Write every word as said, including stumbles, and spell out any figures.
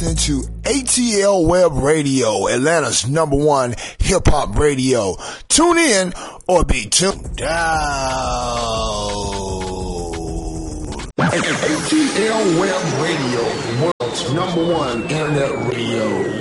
listening to A T L Web Radio, Atlanta's number one hip-hop radio. Tune in or be tuned down. A T L Web Radio, world's number one internet radio.